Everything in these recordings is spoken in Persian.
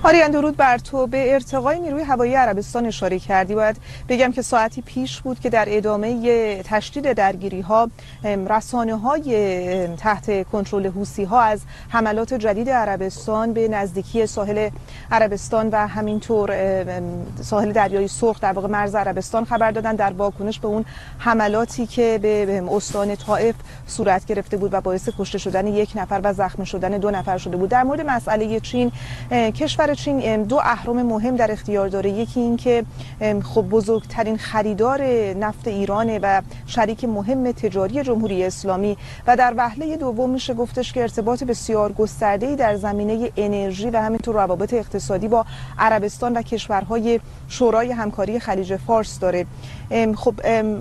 آریان درود بر تو. به ارتقای نیروی هوایی عربستان اشاره کردی. باید بگم که ساعتی پیش بود که در ادامه تشدید درگیری‌ها رسانه‌های تحت کنترل حوثی‌ها از حملات جدید عربستان به نزدیکی ساحل عربستان و همینطور ساحل دریای سرخ در واقع مرز عربستان خبر دادن در واکنش به اون حملاتی که به استان طائف صورت گرفته بود و باعث کشته شدن 1 نفر و زخمی شدن 2 نفر شده بود. در مورد مسئله چین، کشور چین 2 اهرم مهم در اختیار داره. یکی این که خب بزرگترین خریدار نفت ایرانه و شریک مهم تجاری جمهوری اسلامی و در وهله دوم میشه گفتش که ارتباط بسیار گسترده‌ای در زمینه انرژی و همینطور روابط اقتصادی با عربستان و کشورهای شورای همکاری خلیج فارس داره. خب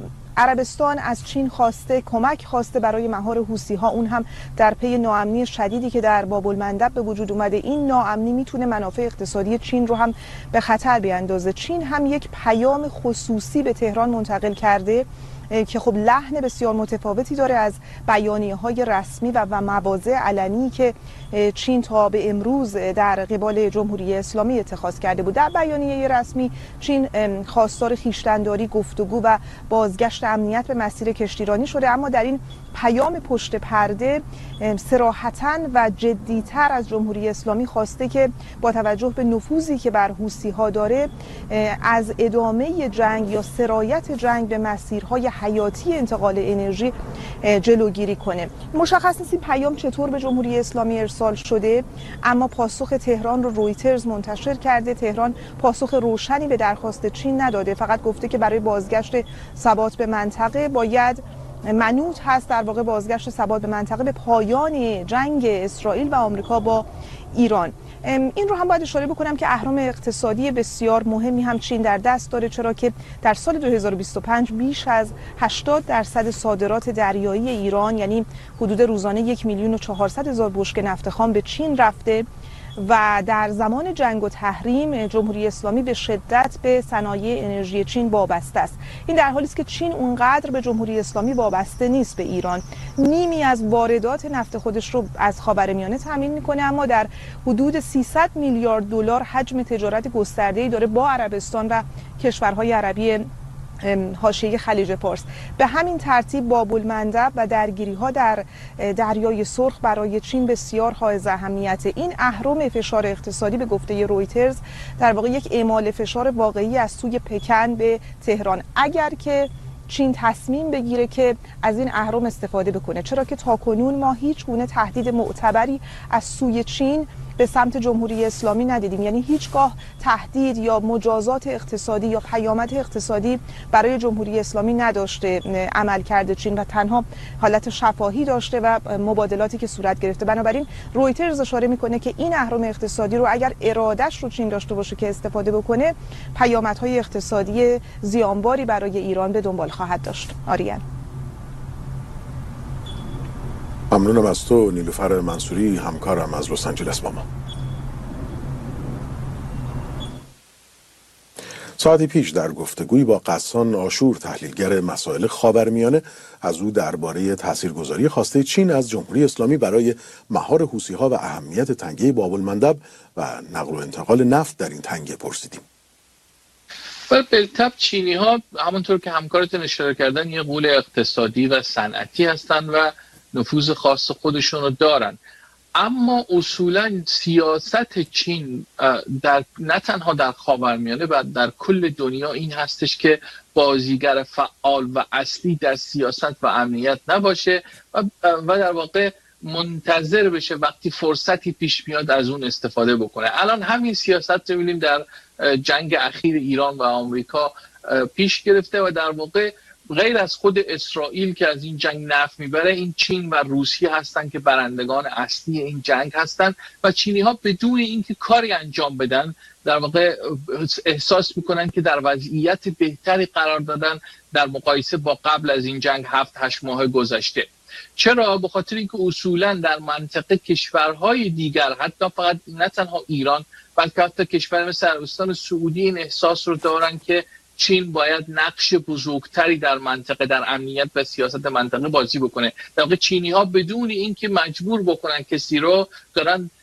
عربستان از چین کمک خواسته برای مهار حوثی‌ها، اون هم در پی ناامنی شدیدی که در باب المندب به وجود اومده. این ناامنی میتونه منافع اقتصادی چین رو هم به خطر بیاندازه. چین هم یک پیام خصوصی به تهران منتقل کرده که خب لحن بسیار متفاوتی داره از بیانیه‌های رسمی و مواضع علنی که چین تا به امروز در قبال جمهوری اسلامی اتخاذ کرده بود. در بیانیه رسمی چین خواستار خویشتن‌داری، گفتگو و بازگشت امنیت به مسیر کشتیرانی شده، اما در این پیام پشت پرده صراحتاً و جدی‌تر از جمهوری اسلامی خواسته که با توجه به نفوذی که بر حوثی‌ها داره از ادامه جنگ یا سرایت جنگ به مسیرهای حیاتی انتقال انرژی جلوگیری کنه. مشخص نیست این پیام چطور به جمهوری اسلامی ارسال شده، اما پاسخ تهران رو رویترز منتشر کرده. تهران پاسخ روشنی به درخواست چین نداده، فقط گفته که برای بازگشت ثبات به منطقه باید منوط هست در واقع بازگشت ثبات به منطقه به پایان جنگ اسرائیل و آمریکا با ایران. این رو هم باید اشاره بکنم که اهرم اقتصادی بسیار مهمی هم چین در دست داره، چرا که در سال 2025 بیش از 80% صادرات دریایی ایران، یعنی حدود روزانه 1,400,000 بشکه نفت خام به چین رفته و در زمان جنگ و تحریم جمهوری اسلامی به شدت به صنایع انرژی چین وابسته است. این در حالی است که چین اونقدر به جمهوری اسلامی وابسته نیست به ایران. نیمی از واردات نفت خودش رو از خاورمیانه تامین میکنه، اما در حدود 300 میلیارد دلار حجم تجارت گسترده‌ای داره با عربستان و کشورهای عربی حاشیه خلیج فارس. به همین ترتیب باب المندب و درگیری‌ها در دریای سرخ برای چین بسیار حائز اهمیت. این اهرم فشار اقتصادی به گفته رویترز در واقع یک اعمال فشار واقعی از سوی پکن به تهران، اگر که چین تصمیم بگیره که از این اهرم استفاده بکنه، چرا که تاکنون ما هیچ گونه تهدید معتبری از سوی چین به سمت جمهوری اسلامی ندیدیم. یعنی هیچگاه تهدید یا مجازات اقتصادی یا پیامد اقتصادی برای جمهوری اسلامی نداشته عملکرد چین و تنها حالت شفاهی داشته و مبادلاتی که صورت گرفته. بنابراین رویترز اشاره میکنه که این اهرم اقتصادی رو اگر ارادش رو چین داشته باشه که استفاده بکنه، پیامدهای اقتصادی زیانباری برای ایران به دنبال خواهد داشت. آریان. ممنونم از تو نیلوفر منصوری، همکارم از لس آنجلس با ما. ساعتی پیش در گفتگویی با غسان آشور، تحلیلگر مسائل خاورمیانه، از او درباره تاثیرگذاری خواسته چین از جمهوری اسلامی برای مهار حوثی‌ها و اهمیت تنگه باب المندب و نقل و انتقال نفت در این تنگه پرسیدیم. بالطبع چینی ها همونطور که همکارتون اشاره کردن یه غول اقتصادی و صنعتی هستن و نفوذ خاص خودشون رو دارن، اما اصولا سیاست چین نه تنها در خاورمیانه و در کل دنیا این هستش که بازیگر فعال و اصلی در سیاست و امنیت نباشه و در واقع منتظر بشه وقتی فرصتی پیش میاد از اون استفاده بکنه. الان همین سیاست رو می‌بینیم در جنگ اخیر ایران و آمریکا پیش گرفته و در واقع غیر از خود اسرائیل که از این جنگ نفع میبره، این چین و روسیه هستن که برندگان اصلی این جنگ هستن و چینی ها بدون اینکه کاری انجام بدن در واقع احساس میکنن که در وضعیت بهتری قرار دادن در مقایسه با قبل از این جنگ 7-8 ماه گذشته. چرا؟ به خاطر اینکه اصولا در منطقه کشورهای دیگر، حتی فقط نه تنها ایران بلکه حتی کشور مثل عربستان سعودی این احساس رو دارن که چین باید نقش بزرگتری در منطقه، در امنیت و سیاست منطقه بازی بکنه. در واقع چینی ها بدون اینکه مجبور بکنن کسی رو دارن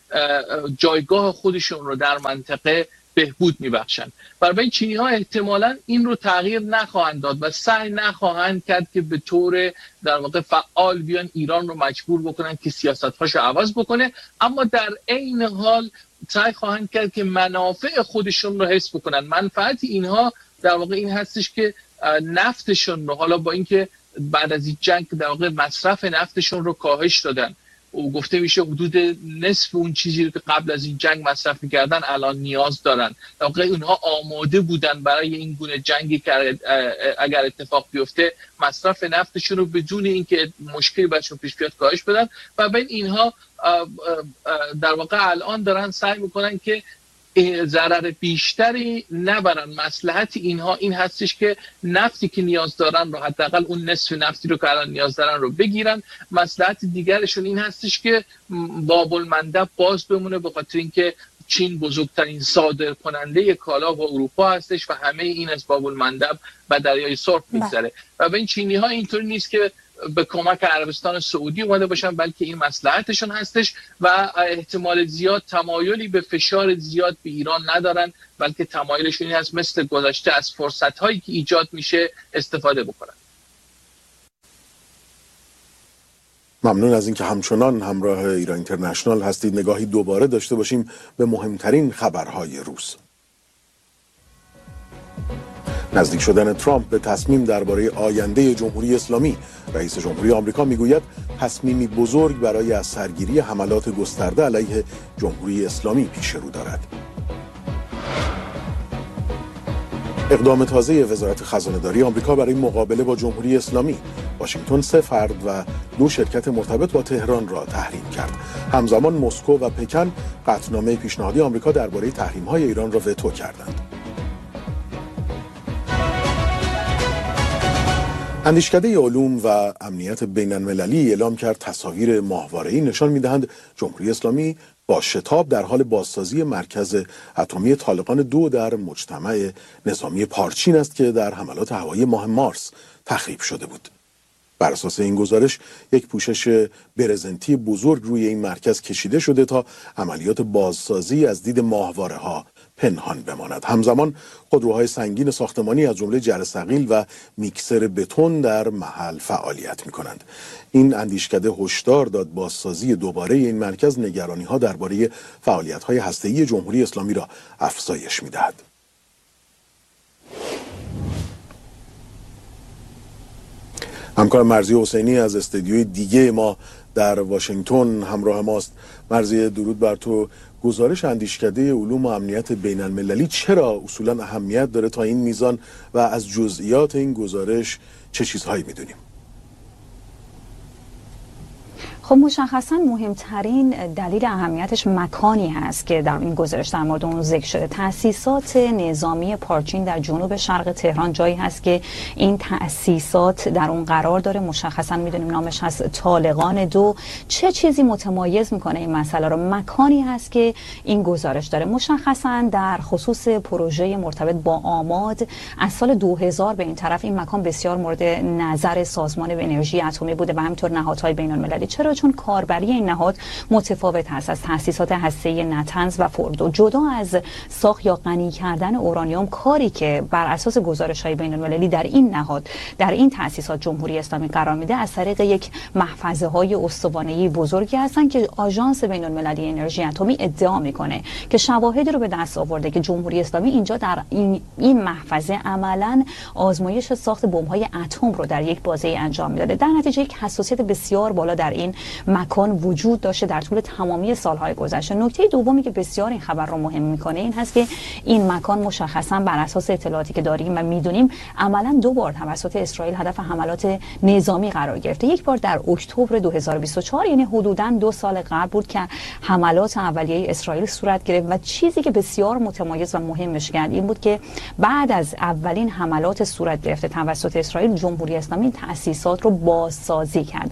جایگاه خودشون رو در منطقه بهبود میبخشند. برای چینی ها احتمالاً این رو تغییر نخواهند داد و سعی نخواهند کرد که به طور در واقع فعال بیان ایران رو مجبور بکنن که سیاست‌هاش رو عوض بکنه، اما در عین حال سعی خواهند کرد که منافع خودشون رو حفظ بکنن. منفعت اینها در واقع این هستش که نفتشون رو، حالا با اینکه بعد از این جنگ در واقع مصرف نفتشون رو کاهش دادن، او گفته میشه حدود نصف اون چیزی رو که قبل از این جنگ مصرف میکردن الان نیاز دارن. در واقع اونها آماده بودن برای این گونه جنگی که اگر اتفاق بیفته مصرف نفتشون رو بدون اینکه مشکلی براشون پیش بیاد کاهش بدن و بین اینها در واقع الان دارن سعی میکنن که ضرر بیشتری نبرن. مصلحت اینها این هستش که نفتی که نیاز دارن رو، حداقل اون نصف نفتی رو که الان نیاز دارن رو بگیرن. مصلحت دیگرشون این هستش که باب المندب باز بمونه، به خاطر اینکه چین بزرگترین صادر کننده کالا و اروپا هستش و همه این از باب المندب و دریای سرخ میگذره و به این چینی ها اینطوری نیست که به کمک عربستان سعودی اومده باشن، بلکه این مصلحتشون هستش و احتمال زیاد تمایلی به فشار زیاد به ایران ندارن، بلکه تمایلشون این هست مثل گذشته از فرصت‌هایی که ایجاد میشه استفاده بکنن. ممنون از اینکه همچنان همراه ایران اینترنشنال هستید. نگاهی دوباره داشته باشیم به مهمترین خبرهای روز. نزدیک شدن ترامپ به تصمیم درباره آینده جمهوری اسلامی. رئیس جمهوری آمریکا میگوید تصمیمی بزرگ برای از سرگیری حملات گسترده علیه جمهوری اسلامی پیش رو دارد. اقدام تازه وزارت خزانه‌داری آمریکا برای مقابله با جمهوری اسلامی. واشنگتن 3 فرد و 2 شرکت مرتبط با تهران را تحریم کرد. همزمان مسکو و پکن قطعنامه پیشنهادی آمریکا درباره تحریم‌های ایران را وتو کردند. اندیشکده علوم و امنیت بین‌المللی اعلام کرد تصاویر ماهواره‌ای نشان می‌دهند جمهوری اسلامی با شتاب در حال بازسازی مرکز اتمی طالقان 2 در مجتمع نظامی پارچین است که در حملات هوایی ماه مارس تخریب شده بود. بر اساس این گزارش یک پوشش برزنتی بزرگ روی این مرکز کشیده شده تا عملیات بازسازی از دید ماهواره‌ها پنهان بماند. همزمان خودروهای سنگین ساختمانی از جمله جرثقیل و میکسر بتون در محل فعالیت می‌کنند. این اندیشکده هشدار داد بازسازی دوباره این مرکز نگرانی‌ها درباره فعالیت‌های هسته‌ای جمهوری اسلامی را افزایش می‌دهد. همکار مرضی حسینی از استودیوی دیگه ما در واشنگتن همراه ماست. مرضی، درود بر تو. گزارش اندیشکده علوم و امنیت بین المللی چرا اصولا اهمیت داره تا این میزان و از جزئیات این گزارش چه چیزهایی میدونیم؟ خب مشخصا مهمترین دلیل اهمیتش مکانی هست که در این گزارش در مورد اون ذکر شده. تأسیسات نظامی پارچین در جنوب شرق تهران جایی هست که این تأسیسات در اون قرار داره. مشخصا میدونیم نامش هست طالقان 2. چه چیزی متمایز میکنه این مسئله رو؟ مکانی هست که این گزارش داره. مشخصا در خصوص پروژه مرتبط با آماد از سال 2000 به این طرف این مکان بسیار مورد نظر سازمان انرژی اتمی بوده و همینطور نهادهای بین المللی. چرا؟ چون کاربری این نهاد متفاوت هست از تأسیسات هسته‌ای نتنز و فوردو. جدا از ساخت یا غنی کردن اورانیوم، کاری که بر اساس گزارش‌های بین‌المللی در این نهاد در این تأسیسات جمهوری اسلامی قرار میده از طریق یک محفظه‌های استوانه‌ای بزرگی هستن که آژانس بین‌المللی انرژی اتمی ادعا میکنه که شواهدی رو به دست آورده که جمهوری اسلامی اینجا در این محفظه عملاً آزمایش ساخت بمب‌های اتم رو در یک بازه انجام میداده. در نتیجه یک حساسیت بسیار بالا در این مکان وجود داشته در طول تمامی سالهای گذشته. نکته دومی که بسیار این خبر رو مهم میکنه این هست که این مکان مشخصا بر اساس اطلاعاتی که داریم و میدونیم عملا 2 بار توسط اسرائیل هدف حملات نظامی قرار گرفته. یک بار در اکتبر 2024، یعنی حدوداً 2 سال قبل بود که حملات اولیه اسرائیل صورت گرفت و چیزی که بسیار متمایز و مهمش کرد این بود که بعد از اولین حملات صورت گرفته توسط اسرائیل جمهوری اسلامی تأسیسات رو بازسازی کرد.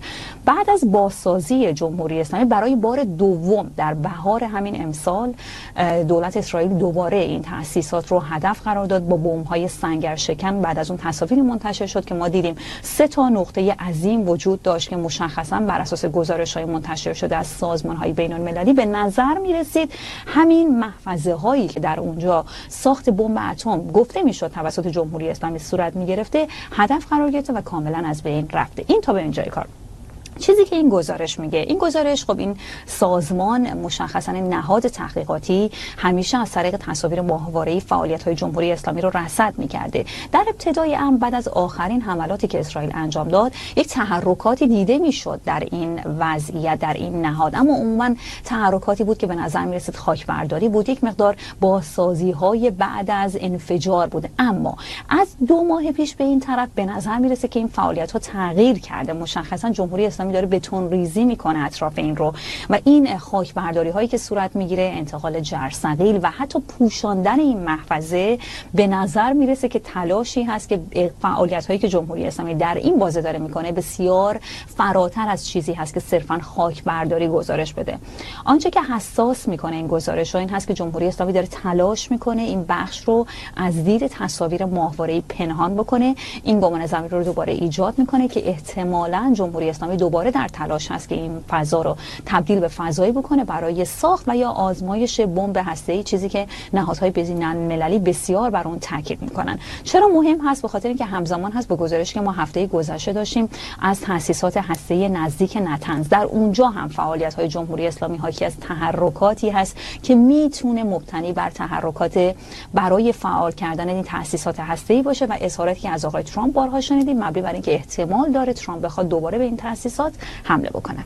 بعد از بازسازی جمهوری اسلامی برای بار دوم در بهار همین امسال دولت اسرائیل دوباره این تأسیسات رو هدف قرار داد با بمب‌های سنگرشکن. بعد از اون تصاویری منتشر شد که ما دیدیم 3 تا نقطه عظیم وجود داشت که مشخصا بر اساس گزارش‌های منتشر شده از سازمان‌های بین‌المللی به نظر می‌رسید همین محفظه‌هایی که در اونجا ساخت بمب اتم گفته می‌شد توسط جمهوری اسلامی صورت می‌گرفته هدف قرار گرفته و کاملا از بین رفته. این تا به اینجای کار. چیزی که این گزارش میگه، این گزارش خب این سازمان مشخصا نهاد تحقیقاتی همیشه از طریق تصاویر ماهواره‌ای فعالیت‌های جمهوری اسلامی رو رصد می‌کرده. در ابتدای امر بعد از آخرین حملاتی که اسرائیل انجام داد، یک تحرکاتی دیده میشد در این وضعیت، در این نهاد، اما عموما تحرکاتی بود که به نظر می‌رسید خاکبرداری بود، یک مقدار بازسازی‌های بعد از انفجار بود. اما از 2 ماه پیش به این طرف به نظر می‌رسه که این فعالیت‌ها تغییر کرده. مشخصا جمهوری اسلامی داره بتون ریزی میکنه اطراف این رو و این خاک برداری هایی که صورت میگیره، انتقال جرثقیل و حتی پوشاندن این محفظه به نظر میرسه که تلاشی هست که فعالیت هایی که جمهوری اسلامی در این بازه داره میکنه بسیار فراتر از چیزی هست که صرفا خاک برداری گزارش بده. آنچه که حساس میکنه این گزارش ها این هست که جمهوری اسلامی داره تلاش میکنه این بخش رو از دید تصاویر ماهواره‌ای پنهان بکنه، این گمان زمین رو دوباره ایجاد میکنه که احتمالاً جمهوری اسلامی دوباره در تلاش هست که این فضا رو تبدیل به فضایی بکنه برای ساخت و یا آزمایش بمب هسته‌ای، چیزی که نهادهای بین‌المللی بسیار بر اون تاکید میکنن. چرا مهم هست؟ به خاطر اینکه همزمان هست با گزارشی که ما هفته گذشته داشتیم از تأسیسات هسته‌ای نزدیک نطنز. در اونجا هم فعالیت‌های جمهوری اسلامی حاکی از تحرکاتی هست که میتونه مبتنی بر تحرکات برای فعال کردن این تأسیسات هسته‌ای باشه و اظهاراتی که از آقای ترامپ بارها شنیدیم مبنی بر اینکه احتمال داره ترامپ بخواد دوباره به این تأسیسات حمله بکنه.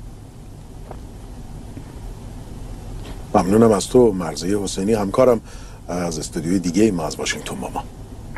ممنونم از تو مرضیه حسینی، همکارم از استودیوی دیگه ما از واشنگتن با ما.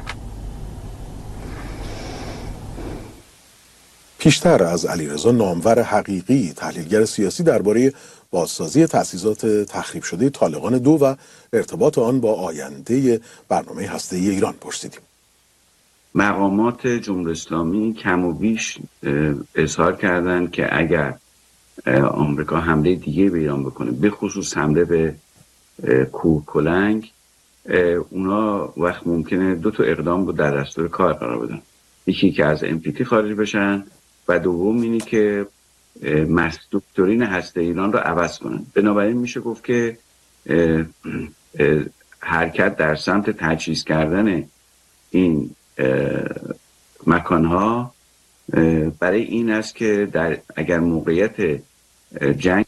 پیشتر از علیرضا نامور حقیقی تحلیلگر سیاسی درباره بازسازی تأسیسات تخریب شده طالقان 2 و ارتباط آن با آینده برنامه هسته‌ای ایران پرسیدیم. مقامات جمهوری اسلامی کم و بیش اظهار کردند که اگر آمریکا حمله دیگه به ایران بکنه، به خصوص حمله به کوهکلنگ، اونا وقت ممکنه 2 تا اقدام رو در دستور کار قرار بدن. یکی که از NPT خارج بشن و دوم اینی که دکترین هسته ایران رو عوض کنن. بنابراین میشه گفت که حرکت در سمت تجهیز کردن این مکانها برای این است که اگر موقعیت جنگ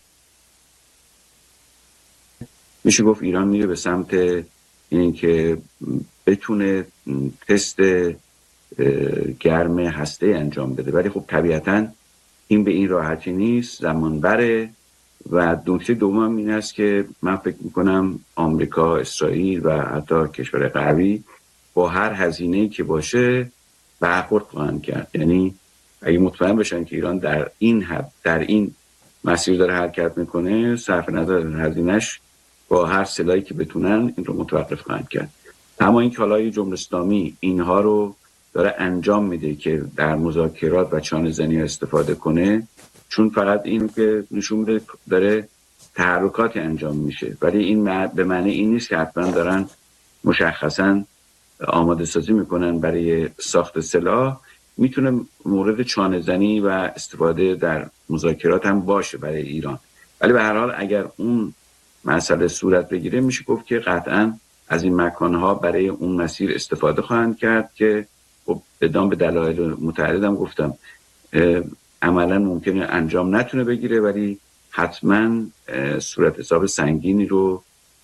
میشه گفت ایران میره به سمت این که بتونه تست گرم هسته انجام بده. ولی خب طبیعتاً این به این راحتی نیست، زمان بره. و نکته دوم این است که من فکر میکنم آمریکا، اسرائیل و حتی کشور غربی با هر هزینه‌ای که باشه برخورد خواهند کرد. یعنی اگه مطمئن بشن که ایران در این مسیر داره حرکت میکنه، صرف نظر از هزینه‌اش با هر سلاحی که بتونن این رو متوقف خواهند کرد. اما این کالای جمهوری اسلامی اینها رو داره انجام میده که در مذاکرات و چانه‌زنی استفاده کنه، چون فقط این که نشون میده داره تحرکاتی انجام میشه، ولی این به معنی این نیست که حتما دارن مشخصا آماده سازی میکنن برای ساخت سلاح. میتونه مورد چانه‌زنی و استفاده در مذاکرات هم باشه برای ایران، ولی به هر حال اگر اون مسئله صورت بگیره میشه گفت که قطعاً از این مکانها برای اون مسیر استفاده خواهند کرد که خب بدان به دلایل متعددم گفتم عملا ممکنه انجام نتونه بگیره، ولی حتما صورت حساب سنگینی رو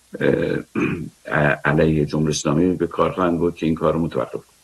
علیه جمهوری اسلامی به کار خواهند بود که این کار رو متوقف کنه.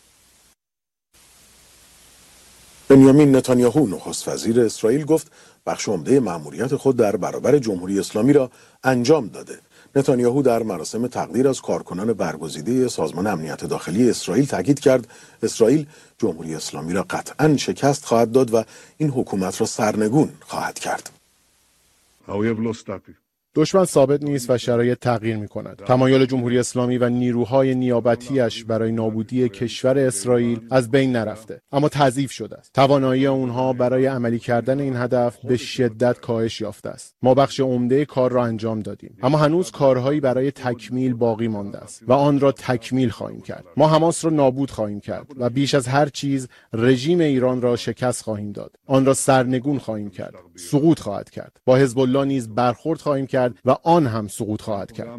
بنیامین نتانیاهو نخست وزیر اسرائیل گفت بخش عمده مأموریت خود در برابر جمهوری اسلامی را انجام داده. نتانیاهو در مراسم تقدیر از کارکنان برگزیده سازمان امنیت داخلی اسرائیل تاکید کرد اسرائیل جمهوری اسلامی را قطعاً شکست خواهد داد و این حکومت را سرنگون خواهد کرد. دشمن ثابت نیست و شرایط تغییر می‌کند. تمایل جمهوری اسلامی و نیروهای نیابتیش برای نابودی کشور اسرائیل از بین نرفته، اما تضعیف شده است. توانایی آنها برای عملی کردن این هدف به شدت کاهش یافته است. ما بخش عمده کار را انجام دادیم، اما هنوز کارهایی برای تکمیل باقی مانده است و آن را تکمیل خواهیم کرد. ما حماس را نابود خواهیم کرد و بیش از هر چیز رژیم ایران را شکست خواهیم داد. آن را سرنگون خواهیم کرد. سقوط خواهد کرد. با حزب الله نیز برخورد خواهیم کرد و آن هم سقوط خواهد کرد.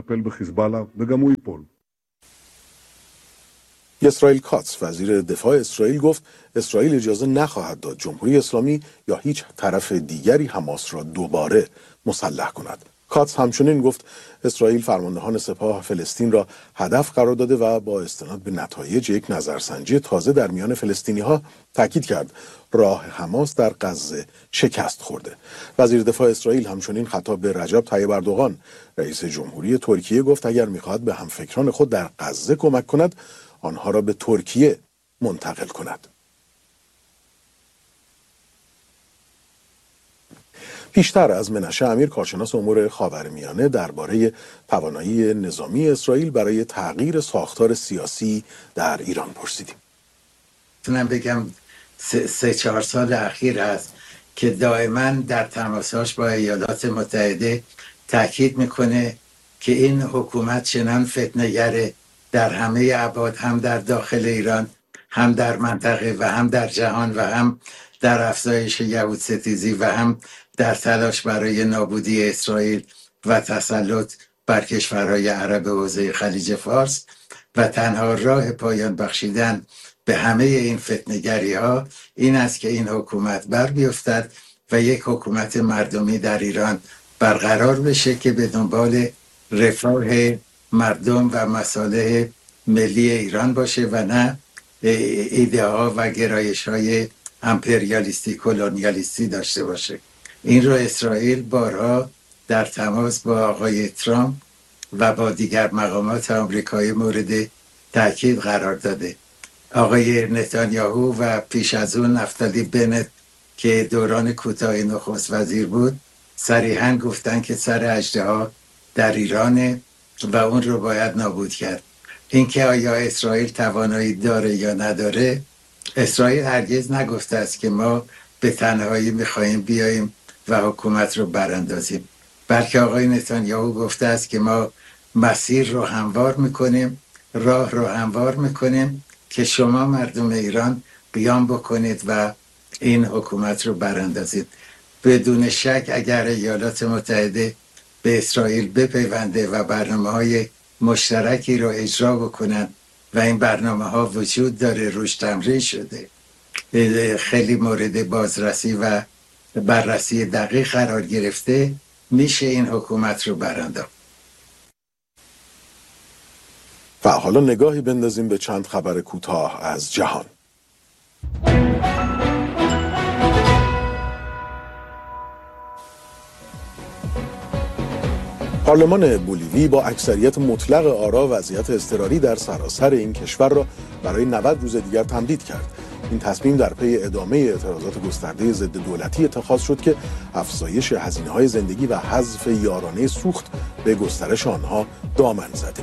اسرائیل کاتس وزیر دفاع اسرائیل گفت اسرائیل اجازه نخواهد داد جمهوری اسلامی یا هیچ طرف دیگری حماس را دوباره مسلح کند. کاتس همچنین گفت اسرائیل فرماندهان سپاه فلسطین را هدف قرار داده و با استناد به نتایج یک نظرسنجی تازه در میان فلسطینی‌ها تاکید کرد راه حماس در غزه شکست خورده. وزیر دفاع اسرائیل همچنین خطاب به رجب طیب اردوغان رئیس جمهوری ترکیه گفت اگر می‌خواهد به همفکران خود در غزه کمک کند آنها را به ترکیه منتقل کند. پیشتر از منشه امیر کارشناس امور خاورمیانه درباره توانایی نظامی اسرائیل برای تغییر ساختار سیاسی در ایران پرسیدیم. میتونم بگم 3-4 سال اخیر هست که دائما در تماساش با ایالات متحده تاکید میکنه که این حکومت چنان فتنه‌گر در همه ابعاد، هم در داخل ایران، هم در منطقه و هم در جهان و هم در افزایش یهود ستیزی و هم در تلاش برای نابودی اسرائیل و تسلط بر کشورهای عرب حوزه خلیج فارس و تنها راه پایان بخشیدن به همه این فتنه‌گری ها این است که این حکومت بر بیفتد و یک حکومت مردمی در ایران برقرار بشه که به دنبال رفاه مردم و مصالح ملی ایران باشه و نه ایده ها و گرایش های امپریالیستی کلونیالیستی داشته باشه. این رو اسرائیل بارها در تماس با آقای ترامپ و با دیگر مقامات آمریکایی مورد تاکید قرار داده. آقای نتانیاهو و پیش از اون نفتالی بنت که دوران کوتاهی نخست وزیر بود صریحاً گفتن که سر اژدها در ایرانه و اون رو باید نابود کرد. اینکه آیا اسرائیل توانایی داره یا نداره، اسرائیل هرگز نگفته است که ما به تنهایی میخواییم بیاییم و حکومت رو براندازیم، بلکه آقای نتانیاهو گفته است که ما مسیر رو هموار میکنیم، راه رو هموار میکنیم که شما مردم ایران قیام بکنید و این حکومت رو براندازید. بدون شک اگر ایالات متحده به اسرائیل بپیونده و برنامه‌های مشترکی رو اجرا بکنن و این برنامه‌ها وجود داره، روش تمرین شده، خیلی مورد بازرسی و بررسی دقیق قرار گرفته، میشه این حکومت رو برانداخت. و حالا نگاهی بندازیم به چند خبر کوتاه از جهان. پارلمان بولیوی با اکثریت مطلق آرا وضعیت اضطراری در سراسر این کشور را برای 90 روز دیگر تمدید کرد. این تصمیم در پی ادامه اعتراضات گسترده ضد دولتی اتخاذ شد که افزایش هزینه‌های زندگی و حذف یارانه سوخت به گسترش آنها دامن زده.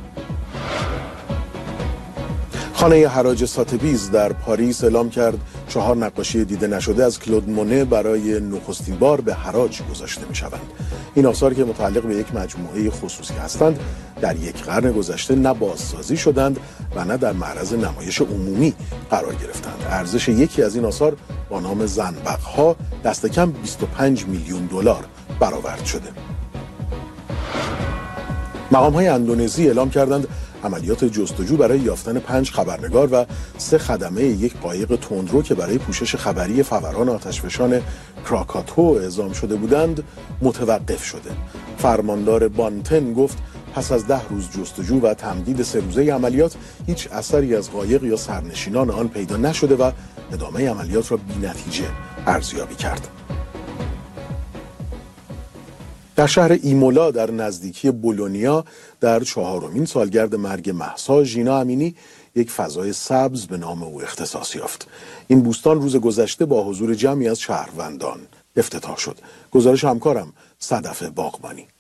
خانه حراج ساتبیز در پاریس اعلام کرد 4 نقاشی دیده نشده از کلود مونه برای نخستین بار به حراج گذاشته می شوند. این آثار که متعلق به یک مجموعه خصوصی هستند در یک قرن گذشته نه بازسازی شدند و نه در معرض نمایش عمومی قرار گرفتند. ارزش یکی از این آثار با نام زنبق‌ها دست کم 25 میلیون دلار برآورد شده. مقام‌های اندونزی اعلام کردند عملیات جستجو برای یافتن 5 خبرنگار و 3 خدمه یک قایق تندرو که برای پوشش خبری فوران آتشفشان کراکاتو اعزام شده بودند متوقف شده. فرماندار بانتن گفت پس از 10 روز جستجو و تمدید 3 روزه عملیات هیچ اثری از قایق یا سرنشینان آن پیدا نشده و ادامه عملیات را بی‌نتیجه ارزیابی کرد. در شهر ایمولا در نزدیکی بولونیا در 4مین سالگرد مرگ مهسا ژینا امینی یک فضای سبز به نام او اختصاص یافت. این بوستان روز گذشته با حضور جمعی از شهروندان افتتاح شد. گزارش همکارم صدف باغبانی.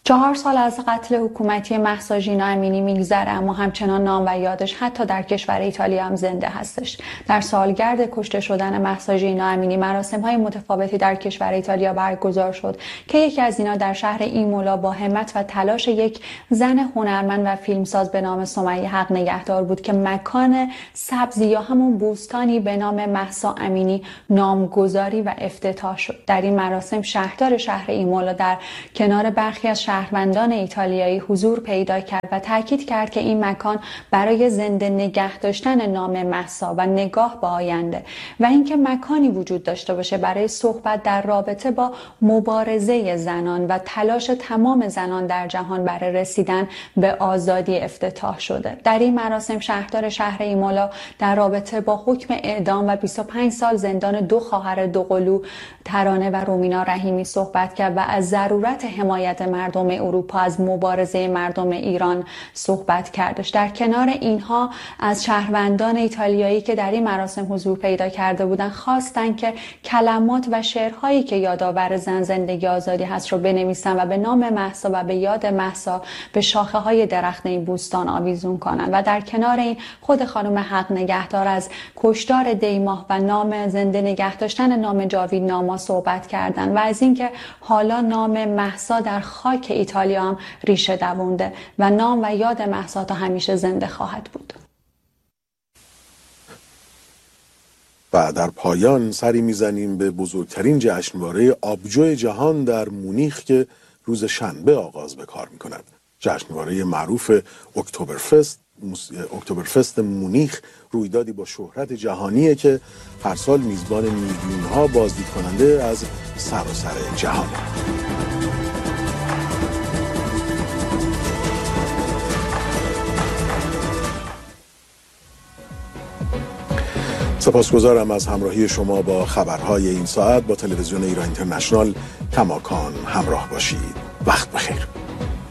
4 سال از قتل حکومتی مهسا ژینا امینی میگذره، اما همچنان نام و یادش حتی در کشور ایتالیا هم زنده هستش. در سالگرد کشته شدن مهسا ژینا امینی مراسم‌های متفاوتی در کشور ایتالیا برگزار شد که یکی از اینا در شهر ایمولا با همت و تلاش یک زن هنرمند و فیلمساز به نام سمیه حق نگهدار بود که مکان سبزی یا همون بوستانی به نام مهسا امینی نامگذاری و افتتاح شد. در این مراسم شهردار شهر ایمولا در کنار برخی از شهروندان ایتالیایی حضور پیدا کرد و تاکید کرد که این مکان برای زنده نگه داشتن نام مهسا و نگاه به آینده و اینکه مکانی وجود داشته باشه برای صحبت در رابطه با مبارزه زنان و تلاش تمام زنان در جهان برای رسیدن به آزادی افتتاح شده. در این مراسم شهردار شهر ایمولا در رابطه با حکم اعدام و 25 سال زندان 2 خواهر دوقلو ترانه و رومینا رحیمی صحبت کرد و از ضرورت حمایت مردم اروپا از مبارزه مردم ایران صحبت کردش. در کنار اینها از شهروندان ایتالیایی که در این مراسم حضور پیدا کرده بودند خواستند که کلمات و شعرهایی که یادآور زن زندگی آزادی هست رو بنویسن و به نام مهسا و به یاد مهسا به شاخه های درخت این بوستان آویزون کنند. و در کنار این خود خانم حق نگهدار از کشتار دیماه و نام زنده نگه داشتن نام جاویدناما صحبت کردند و از اینکه حالا نام مهسا در خاک ایتالیا هم ریشه دوونده و نام و یاد مهسا تا همیشه زنده خواهد بود. و در پایان سری میزنیم به بزرگترین جشنواره آبجو جهان در مونیخ که روز شنبه آغاز به کار میکند. جشنواره معروف اکتبرفست مونیخ رویدادی با شهرت جهانیه که هر سال میزبان میلیون‌ها بازدید کننده از سراسر جهان. سپاسگزارم از همراهی شما با خبرهای این ساعت. با تلویزیون ایران اینترنشنال کماکان همراه باشید. وقت بخیر.